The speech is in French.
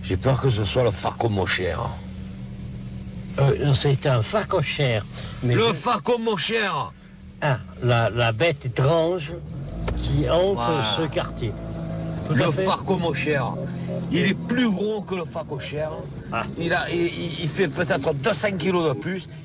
J'ai peur que ce soit le phacomochère. C'est un phacochère. Le phacomochère. Ah, la bête étrange qui hante ce quartier. Le phacomochère. Il est plus gros que le phacochère. Ah. Il fait peut-être 200 kilos de plus.